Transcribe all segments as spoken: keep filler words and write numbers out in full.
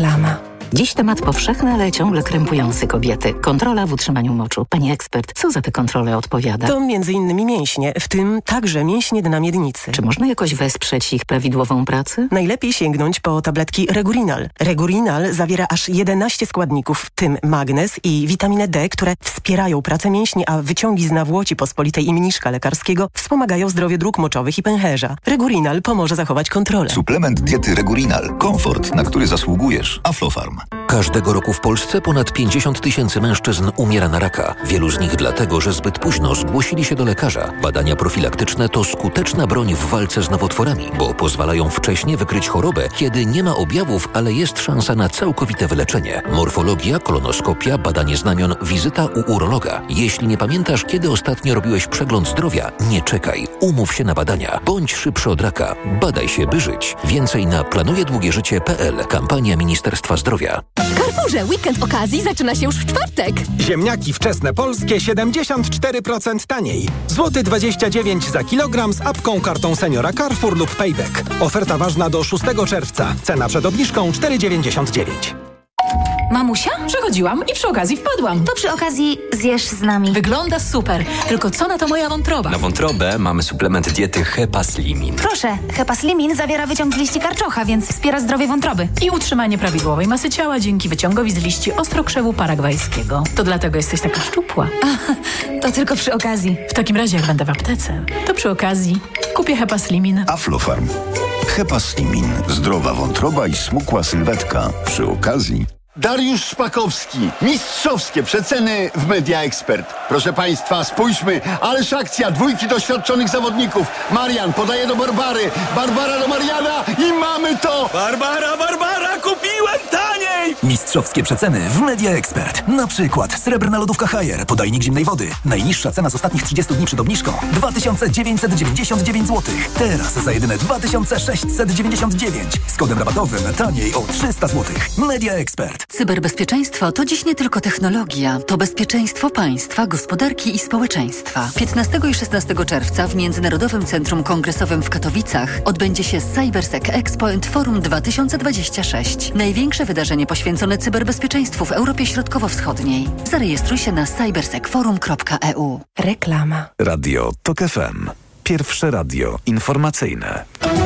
Reklama. Dziś temat powszechny, ale ciągle krępujący kobiety. Kontrola w utrzymaniu moczu. Pani ekspert, co za tę kontrolę odpowiada? To między innymi mięśnie, w tym także mięśnie dna miednicy. Czy można jakoś wesprzeć ich prawidłową pracę? Najlepiej sięgnąć po tabletki Regurinal. Regurinal zawiera aż jedenaście składników, w tym magnez i witaminę D, które wspierają pracę mięśni, a wyciągi z nawłoci pospolitej i mniszka lekarskiego wspomagają zdrowie dróg moczowych i pęcherza. Regurinal pomoże zachować kontrolę. Suplement diety Regurinal. Komfort, na który zasługujesz. Aflofarm. Każdego roku w Polsce ponad pięćdziesiąt tysięcy mężczyzn umiera na raka. Wielu z nich dlatego, że zbyt późno zgłosili się do lekarza. Badania profilaktyczne to skuteczna broń w walce z nowotworami, bo pozwalają wcześnie wykryć chorobę, kiedy nie ma objawów, ale jest szansa na całkowite wyleczenie. Morfologia, kolonoskopia, badanie znamion, wizyta u urologa. Jeśli nie pamiętasz, kiedy ostatnio robiłeś przegląd zdrowia, nie czekaj. Umów się na badania. Bądź szybszy od raka. Badaj się, by żyć. Więcej na planuje długie życie kropka p l. Kampania Ministerstwa Zdrowia. W Carrefourze weekend okazji zaczyna się już w czwartek. Ziemniaki wczesne polskie siedemdziesiąt cztery procent taniej. Złoty dwadzieścia dziewięć za kilogram z apką, kartą seniora Carrefour lub Payback. Oferta ważna do szóstego czerwca. Cena przed obniżką cztery dziewięćdziesiąt dziewięć. Mamusia? Przechodziłam i przy okazji wpadłam. To przy okazji zjesz z nami. Wygląda super. Tylko co na to moja wątroba? Na wątrobę mamy suplement diety Hepaslimin. Proszę, Hepaslimin zawiera wyciąg z liści karczocha, więc wspiera zdrowie wątroby. I utrzymanie prawidłowej masy ciała dzięki wyciągowi z liści ostrokrzewu paragwajskiego. To dlatego jesteś taka szczupła. A, to tylko przy okazji. W takim razie jak będę w aptece, to przy okazji kupię Hepaslimin. Aflofarm. Hepaslimin. Zdrowa wątroba i smukła sylwetka. Przy okazji... Dariusz Szpakowski. Mistrzowskie przeceny w Media Expert. Proszę Państwa, spójrzmy, ależ akcja dwójki doświadczonych zawodników. Marian podaje do Barbary, Barbara do Mariana i mamy to! Barbara, Barbara, kupiłem taniej! Mistrzowskie przeceny w Media Expert. Na przykład srebrna lodówka Haier, podajnik zimnej wody. Najniższa cena z ostatnich trzydziestu dni przed obniżką dwa tysiące dziewięćset dziewięćdziesiąt dziewięć złotych. Teraz za jedyne dwa tysiące sześćset dziewięćdziesiąt dziewięć. Z kodem rabatowym taniej o trzysta złotych. Media Expert. Cyberbezpieczeństwo to dziś nie tylko technologia, to bezpieczeństwo państwa, gospodarki i społeczeństwa. piętnastego i szesnastego czerwca w Międzynarodowym Centrum Kongresowym w Katowicach odbędzie się Cybersec Expo and Forum dwa tysiące dwadzieścia sześć. Największe wydarzenie poświęcone cyberbezpieczeństwu w Europie Środkowo-Wschodniej. Zarejestruj się na cybersec forum kropka e u. Reklama. Radio TOK F M. Pierwsze radio informacyjne.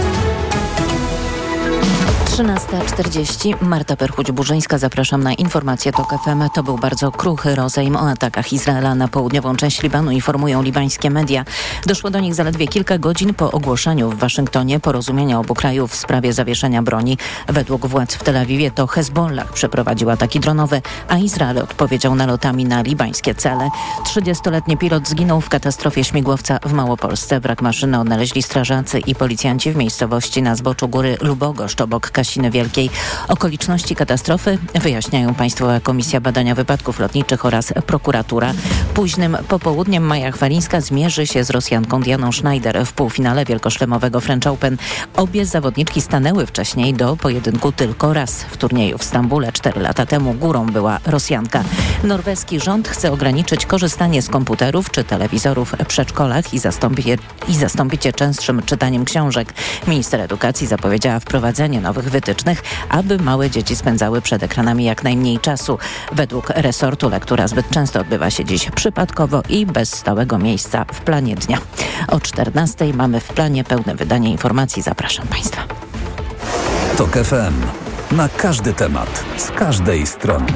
trzynasta czterdzieści. Marta Perchuć-Burzyńska. Zapraszam na informacje TOK F M. To był bardzo kruchy rozejm. O atakach Izraela na południową część Libanu informują libańskie media. Doszło do nich zaledwie kilka godzin po ogłoszeniu w Waszyngtonie porozumienia obu krajów w sprawie zawieszenia broni. Według władz w Tel Awiwie to Hezbollah przeprowadził ataki dronowe, a Izrael odpowiedział nalotami na libańskie cele. trzydziestoletni pilot zginął w katastrofie śmigłowca w Małopolsce. Wrak maszyny odnaleźli strażacy i policjanci w miejscowości na zboczu góry Lubogoszcz obok Kasiny Wielkiej. Okoliczności katastrofy wyjaśniają Państwowa Komisja Badania Wypadków Lotniczych oraz prokuratura. Późnym popołudniem Maja Chwalińska zmierzy się z Rosjanką Dianą Schneider w półfinale wielkoszlemowego French Open. Obie zawodniczki stanęły wcześniej do pojedynku tylko raz. W turnieju w Stambule cztery lata temu górą była Rosjanka. Norweski rząd chce ograniczyć korzystanie z komputerów czy telewizorów w przedszkolach i zastąpić je, i zastąpić je częstszym czytaniem książek. Minister edukacji zapowiedziała wprowadzenie nowych wytycznych, aby małe dzieci spędzały przed ekranami jak najmniej czasu. Według resortu lektura zbyt często odbywa się dziś przypadkowo i bez stałego miejsca w planie dnia. O czternastej mamy w planie pełne wydanie informacji. Zapraszam Państwa. TOK F M. Na każdy temat, z każdej strony.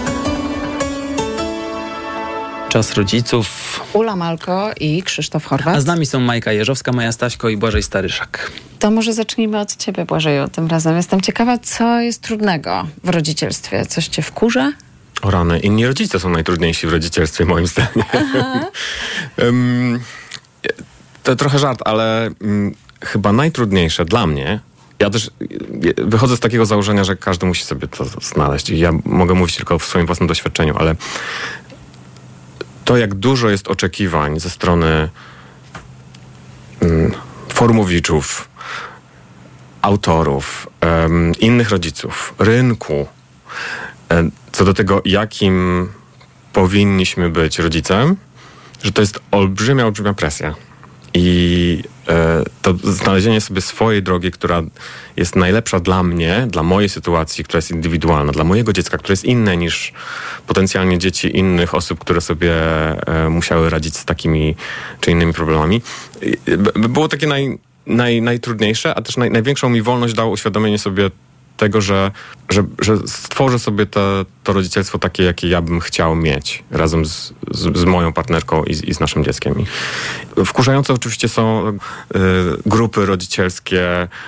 Czas rodziców. Ula Malko i Krzysztof Horwat. A z nami są Majka Jeżowska, Maja Staśko i Błażej Staryszak. To może zacznijmy od ciebie, Błażeju, tym razem. Jestem ciekawa, co jest trudnego w rodzicielstwie. Coś cię wkurza? O rany, inni rodzice są najtrudniejsi w rodzicielstwie, moim zdaniem. um, to trochę żart, ale um, chyba najtrudniejsze dla mnie, ja też wychodzę z takiego założenia, że każdy musi sobie to znaleźć. I ja mogę mówić tylko w swoim własnym doświadczeniu, ale to, jak dużo jest oczekiwań ze strony um, forumowiczów, autorów, um, innych rodziców, rynku, um, co do tego, jakim powinniśmy być rodzicem, że to jest olbrzymia, olbrzymia presja. I e, to znalezienie sobie swojej drogi, która jest najlepsza dla mnie, dla mojej sytuacji, która jest indywidualna, dla mojego dziecka, które jest inne niż potencjalnie dzieci innych osób, które sobie e, musiały radzić z takimi czy innymi problemami. I, b, było takie naj, naj, najtrudniejsze, a też naj, największą mi wolność dało uświadomienie sobie tego, że, że, że stworzę sobie te, to rodzicielstwo takie, jakie ja bym chciał mieć razem z, z, z moją partnerką i, i z naszym dzieckiem. I wkurzające oczywiście są y, grupy rodzicielskie, y,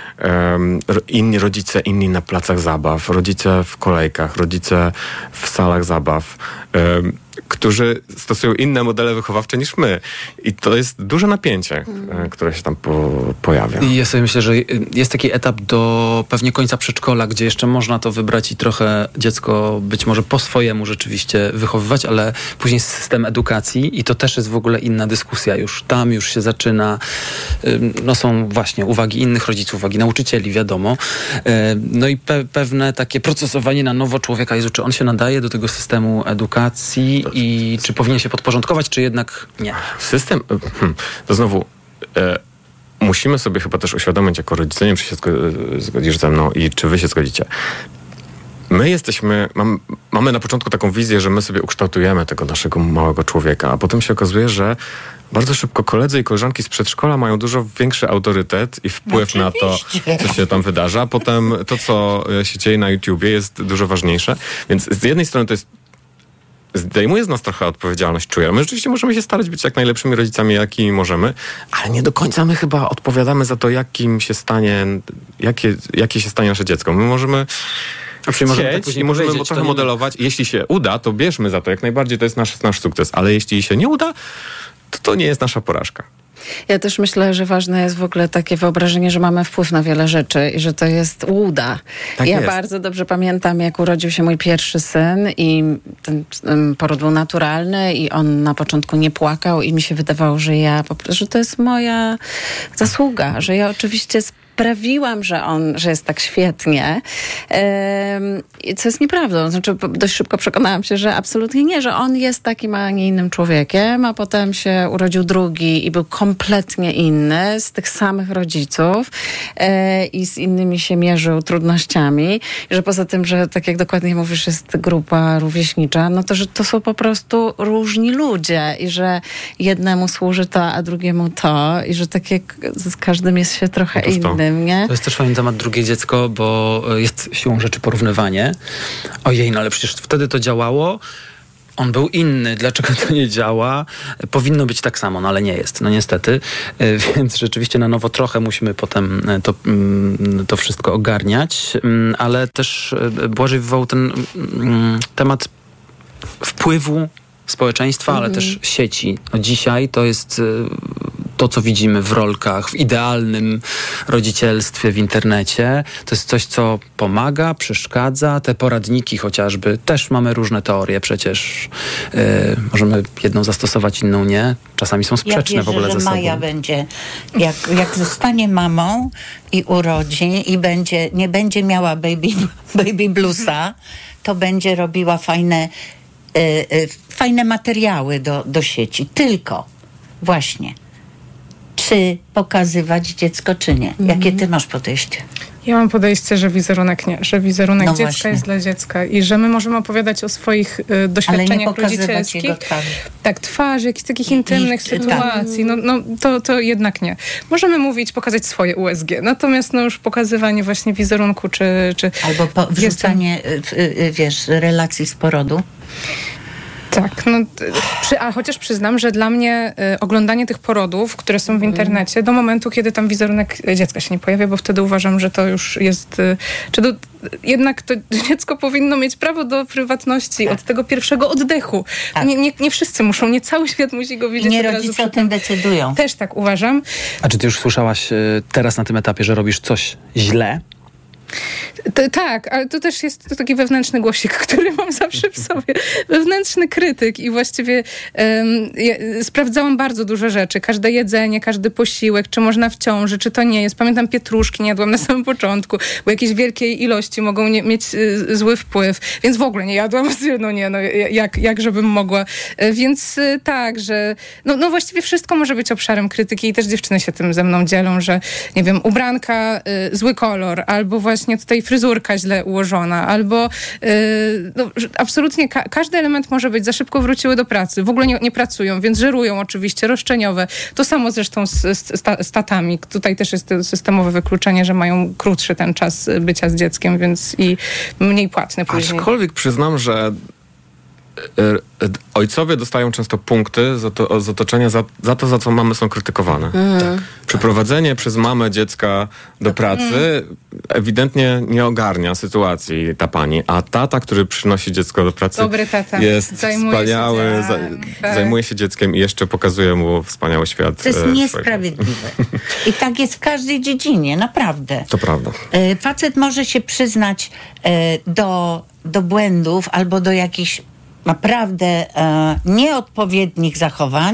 inni rodzice, inni na placach zabaw, rodzice w kolejkach, rodzice w salach zabaw, y, którzy stosują inne modele wychowawcze niż my. I to jest duże napięcie, mm. które się tam po, pojawia. I ja sobie myślę, że jest taki etap do pewnie końca przedszkola, gdzie jeszcze można to wybrać i trochę dziecko być może po swojemu rzeczywiście wychowywać, ale później system edukacji i to też jest w ogóle inna dyskusja już. Tam już się zaczyna, no są właśnie uwagi innych rodziców, uwagi nauczycieli, wiadomo. No i pe- pewne takie procesowanie na nowo człowieka. Jezu, czy on się nadaje do tego systemu edukacji i czy powinien się podporządkować, czy jednak nie? System, hmm, to znowu e, musimy sobie chyba też uświadomić jako rodzice, nie wiem, czy się zgodzisz ze mną i czy wy się zgodzicie. My jesteśmy, mam, mamy na początku taką wizję, że my sobie ukształtujemy tego naszego małego człowieka, a potem się okazuje, że bardzo szybko koledzy i koleżanki z przedszkola mają dużo większy autorytet i wpływ no na to, co się tam wydarza. Potem to, co się dzieje na YouTubie, jest dużo ważniejsze. Więc z jednej strony to jest zdejmuje z nas trochę odpowiedzialność, czuję. My rzeczywiście możemy się starać być jak najlepszymi rodzicami, jakimi możemy, ale nie do końca my chyba odpowiadamy za to, jakim się stanie, jakie, jakie się stanie nasze dziecko. My możemy chcieć możemy tak i możemy to trochę modelować. Jeśli się uda, to bierzmy za to jak najbardziej, to jest nasz, nasz sukces, ale jeśli się nie uda, to to nie jest nasza porażka. Ja też myślę, że ważne jest w ogóle takie wyobrażenie, że mamy wpływ na wiele rzeczy i że to jest łuda. Tak ja jest. Bardzo dobrze pamiętam, jak urodził się mój pierwszy syn i ten um, poród był naturalny i on na początku nie płakał i mi się wydawało, że ja po prostu, że to jest moja zasługa, że ja oczywiście sprawiłam, że on, że jest tak świetnie, yy, co jest nieprawdą. Znaczy, dość szybko przekonałam się, że absolutnie nie, że on jest takim, a nie innym człowiekiem, a potem się urodził drugi i był kompletnie inny, z tych samych rodziców yy, i z innymi się mierzył trudnościami. I że poza tym, że tak jak dokładnie mówisz, jest grupa rówieśnicza, no to, że to są po prostu różni ludzie i że jednemu służy to, a drugiemu to i że tak jak z każdym jest się trochę innym. Nie? To jest też fajny temat, drugie dziecko, bo jest siłą rzeczy porównywanie. Ojej, no ale przecież wtedy to działało. On był inny, dlaczego to nie działa? Powinno być tak samo, no ale nie jest, no niestety. Więc rzeczywiście na nowo trochę musimy potem to, to wszystko ogarniać, ale też Błażej wywołał ten temat wpływu społeczeństwa, ale mm. też sieci. No dzisiaj to jest to, co widzimy w rolkach, w idealnym rodzicielstwie w internecie. To jest coś, co pomaga, przeszkadza. Te poradniki chociażby, też mamy różne teorie przecież. Yy, możemy jedną zastosować, inną nie. Czasami są sprzeczne ja wierzę, w ogóle że ze sobą. Maja będzie, jak, jak zostanie mamą i urodzi i będzie, nie będzie miała baby, baby bluesa, to będzie robiła fajne Yy, yy, fajne materiały do, do sieci. Tylko właśnie czy pokazywać dziecko, czy nie. Mm. Jakie ty masz podejście? Ja mam podejście, że wizerunek nie, że wizerunek no dziecka właśnie. jest dla dziecka i że my możemy opowiadać o swoich y, doświadczeniach rodzicielskich. Jego twarzy. Tak, twarzy, jakichś takich intymnych I, sytuacji. No, no to, to jednak nie. Możemy mówić, pokazać swoje U S G. Natomiast no już pokazywanie właśnie wizerunku, czy... czy albo po, wrzucanie, jestem... y, y, wiesz, relacji z porodu. Tak, no, przy, a chociaż przyznam, że dla mnie y, oglądanie tych porodów, które są w internecie, mm. do momentu, kiedy tam wizerunek dziecka się nie pojawia, bo wtedy uważam, że to już jest... Y, czy do, jednak to dziecko powinno mieć prawo do prywatności tak. od tego pierwszego oddechu. Tak. Nie, nie, nie wszyscy muszą, nie cały świat musi go widzieć. I nie rodzice o tym decydują. Też tak uważam. A czy ty już słyszałaś y, teraz na tym etapie, że robisz coś źle? To, tak, ale to też jest to taki wewnętrzny głosik, który mam zawsze w sobie. Wewnętrzny krytyk i właściwie um, ja sprawdzałam bardzo dużo rzeczy. Każde jedzenie, każdy posiłek, czy można w ciąży, czy to nie jest. Pamiętam pietruszki, nie jadłam na samym początku, bo jakieś wielkiej ilości mogą nie, mieć y, zły wpływ, więc w ogóle nie jadłam. No nie, no jak, jak żebym mogła. Więc y, tak, że no, no właściwie wszystko może być obszarem krytyki i też dziewczyny się tym ze mną dzielą, że nie wiem, ubranka, y, zły kolor, albo właśnie tutaj fryzurka źle ułożona, albo yy, no, absolutnie ka- każdy element może być, za szybko wróciły do pracy, w ogóle nie, nie pracują, więc żerują oczywiście, roszczeniowe. To samo zresztą z, z, z tatami. Tutaj też jest to systemowe wykluczenie, że mają krótszy ten czas bycia z dzieckiem, więc i mniej płatny później. Aczkolwiek przyznam, że ojcowie dostają często punkty z, to, z otoczenia za, za to, za co mamy są krytykowane. Mm. Tak. Przyprowadzenie przez mamę dziecka do pracy mm. ewidentnie nie ogarnia sytuacji ta pani, a tata, który przynosi dziecko do pracy, dobry tata. Jest zajmuje wspaniały, się, za, tak. zajmuje się dzieckiem i jeszcze pokazuje mu wspaniały świat. To jest e, niesprawiedliwe. I tak jest w każdej dziedzinie, naprawdę. To prawda. E, facet może się przyznać e, do, do błędów albo do jakichś naprawdę e, nieodpowiednich zachowań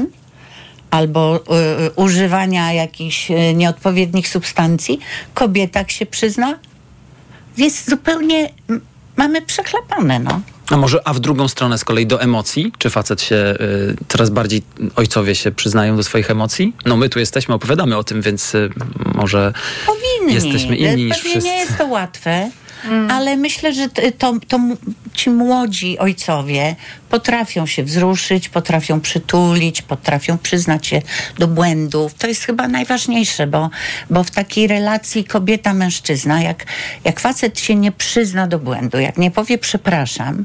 albo e, używania jakichś e, nieodpowiednich substancji. Kobieta, jak się przyzna, jest zupełnie, m, mamy przechlapane, no. A może, a w drugą stronę z kolei do emocji? Czy facet się, y, coraz bardziej ojcowie się przyznają do swoich emocji? No my tu jesteśmy, opowiadamy o tym, więc y, może powinni. Jesteśmy inni niż Pewnie wszyscy. nie jest to łatwe. Mm. Ale myślę, że to, to ci młodzi ojcowie potrafią się wzruszyć, potrafią przytulić, potrafią przyznać się do błędów. To jest chyba najważniejsze, bo, bo w takiej relacji kobieta-mężczyzna, jak, jak facet się nie przyzna do błędu, jak nie powie przepraszam,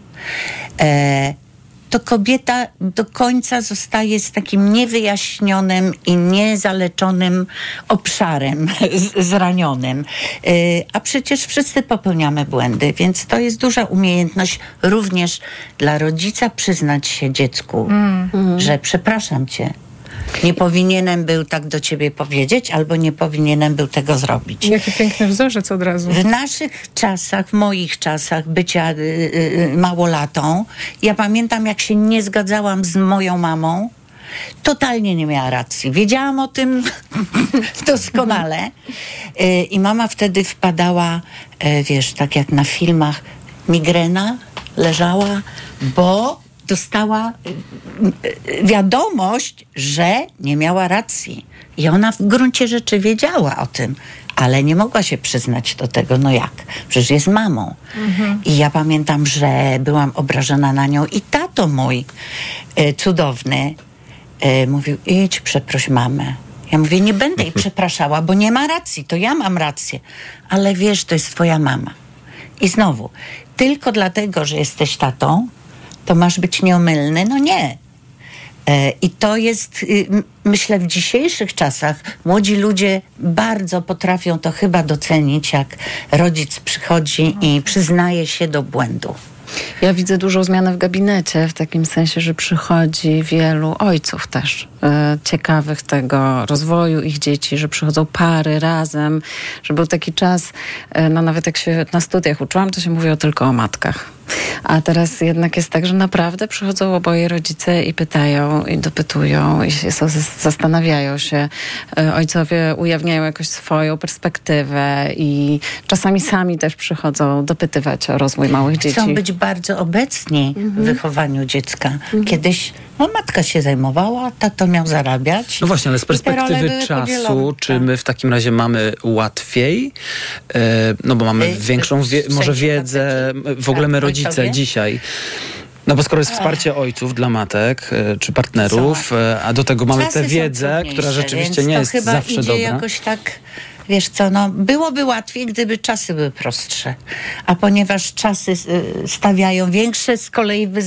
e, to kobieta do końca zostaje z takim niewyjaśnionym i niezaleczonym obszarem zranionym. Yy, a przecież wszyscy popełniamy błędy, więc to jest duża umiejętność również dla rodzica przyznać się dziecku, mm. że przepraszam cię. Nie powinienem był tak do ciebie powiedzieć, albo nie powinienem był tego zrobić. Jaki piękny wzorzec od razu. W naszych czasach, w moich czasach bycia y, y, małolatą, ja pamiętam, jak się nie zgadzałam z moją mamą, totalnie nie miała racji. Wiedziałam o tym doskonale. Y, I mama wtedy wpadała, y, wiesz, tak jak na filmach, migrena, leżała, bo dostała wiadomość, że nie miała racji. I ona w gruncie rzeczy wiedziała o tym, ale nie mogła się przyznać do tego. No jak? Przecież jest mamą. Mhm. I ja pamiętam, że byłam obrażona na nią i tato mój e, cudowny e, mówił, idź przeproś mamę. Ja mówię, nie będę jej przepraszała, bo nie ma racji. To ja mam rację. Ale wiesz, to jest twoja mama. I znowu, tylko dlatego, że jesteś tatą, to masz być nieomylny? No nie. E, I to jest, y, myślę, w dzisiejszych czasach młodzi ludzie bardzo potrafią to chyba docenić, jak rodzic przychodzi i przyznaje się do błędu. Ja widzę dużą zmianę w gabinecie, w takim sensie, że przychodzi wielu ojców też e, ciekawych tego rozwoju ich dzieci, że przychodzą pary razem, że był taki czas, e, no nawet jak się na studiach uczyłam, to się mówiło tylko o matkach. A teraz jednak jest tak, że naprawdę przychodzą oboje rodzice i pytają, i dopytują, i się zastanawiają się. Ojcowie ujawniają jakoś swoją perspektywę i czasami sami też przychodzą dopytywać o rozwój małych dzieci. Chcą być bardzo obecni mhm. w wychowaniu dziecka. Mhm. Kiedyś no, matka się zajmowała, tato miał zarabiać. No właśnie, ale z perspektywy czasu, czy my w takim razie mamy łatwiej? No bo mamy większą wie- może wiedzę, w ogóle my rodzice dzisiaj. No bo skoro jest wsparcie ojców dla matek czy partnerów, a do tego mamy tę wiedzę, która rzeczywiście nie jest chyba zawsze idzie dobra. Jakoś tak, wiesz co, no byłoby łatwiej, gdyby czasy były prostsze. A ponieważ czasy stawiają większe z kolei wyzwania,